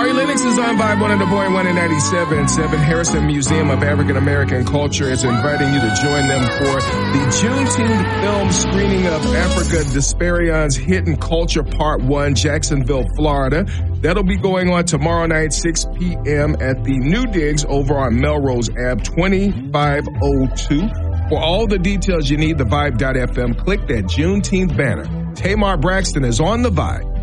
Ray Lennox is on Vibe 100.1 and 97.7. Harrison Museum of African American Culture is inviting you to join them for the Juneteenth film screening of Africa Desperion's Hidden Culture Part 1, Jacksonville, Florida. That'll be going on tomorrow night, 6 p.m. at the New Digs over on Melrose Ave, 2502. For all the details you need, the Vibe.fm, click that Juneteenth banner. Tamar Braxton is on the Vibe.